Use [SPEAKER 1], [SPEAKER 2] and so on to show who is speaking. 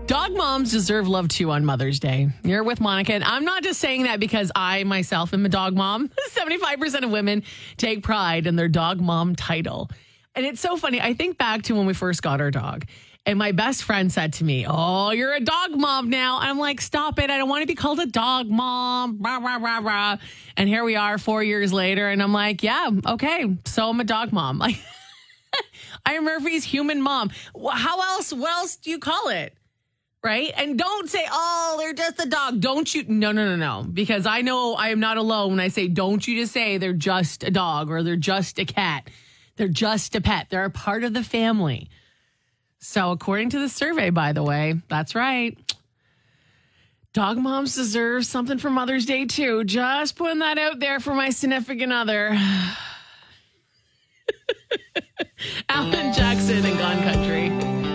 [SPEAKER 1] Dog moms deserve love too on Mother's Day. You're with Monica. And I'm not just saying that because I myself am a dog mom. 75% of women take pride in their dog mom title. And it's so funny. I think back to when we first got our dog. And my best friend said to me, "Oh, you're a dog mom now." I'm like, "Stop it. I don't want to be called a dog mom." Rah, rah, rah, rah. And here we are 4 years later. And I'm like, yeah, okay. So I'm a dog mom. Like, I'm Murphy's human mom. How else? What else do you call it? Right? And don't say, "Oh, they're just a dog." Don't you? No. Because I know I am not alone when I say, don't you just say they're just a dog or they're just a cat. They're just a pet. They're a part of the family. So according to the survey, by the way, that's right. Dog moms deserve something for Mother's Day, too. Just putting that out there for my significant other. Alan Jackson and Gone Country.